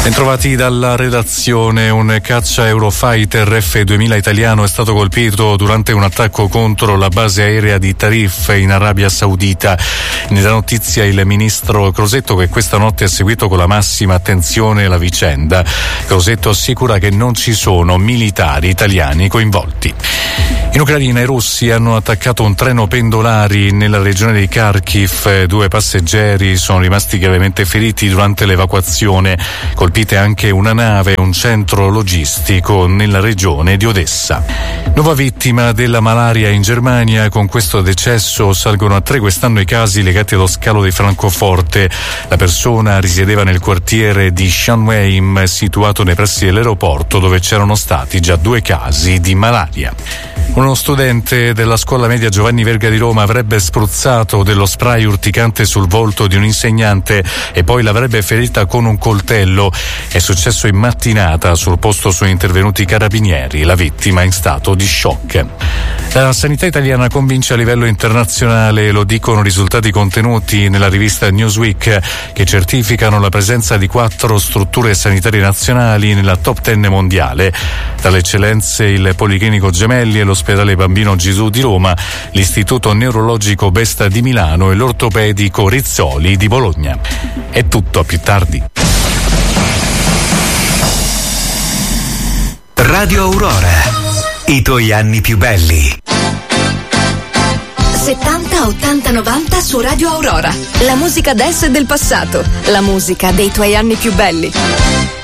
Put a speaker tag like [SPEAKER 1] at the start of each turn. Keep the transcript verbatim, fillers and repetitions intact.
[SPEAKER 1] Bentrovati dalla redazione. Un caccia Eurofighter F duemila italiano è stato colpito durante un attacco contro la base aerea di Tarif in Arabia Saudita. Nella notizia il ministro Crosetto, che questa notte ha seguito con la massima attenzione la vicenda. Crosetto assicura che non ci sono militari italiani coinvolti. In Ucraina i russi hanno attaccato un treno pendolari nella regione di Kharkiv. Due passeggeri sono rimasti gravemente feriti durante l'evacuazione. Colpite anche una nave e un centro logistico nella regione di Odessa. Nuova vittima della malaria in Germania. Con questo decesso salgono a tre quest'anno i casi legati allo scalo di Francoforte. La persona risiedeva nel quartiere di Schönheim, situato nei pressi dell'aeroporto, dove c'erano stati già due casi di malaria. Uno studente della scuola media Giovanni Verga di Roma avrebbe spruzzato dello spray urticante sul volto di un insegnante e poi l'avrebbe ferita con un coltello. È successo in mattinata. Sul posto sono intervenuti i carabinieri. La vittima è in stato di shock. La sanità italiana convince a livello internazionale, lo dicono risultati contenuti nella rivista Newsweek, che certificano la presenza di quattro strutture sanitarie nazionali nella top ten mondiale. Tra le eccellenze il Policlinico Gemelli e l'Ospedale Bambino Gesù di Roma, l'Istituto Neurologico Besta di Milano e l'Ortopedico Rizzoli di Bologna. È tutto, a più tardi.
[SPEAKER 2] Radio Aurora, i tuoi anni più belli.
[SPEAKER 3] settanta, ottanta, novanta su Radio Aurora. La musica dance del passato, la musica dei tuoi anni più belli.